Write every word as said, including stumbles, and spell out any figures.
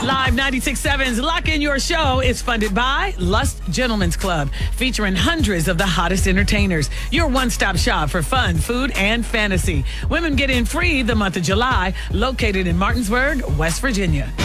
Live ninety-six point seven's Lock In Your Show is funded by Lust Gentlemen's Club, featuring hundreds of the hottest entertainers. Your one-stop shop for fun, food, and fantasy. Women get in free the month of July, located in Martinsburg, West Virginia.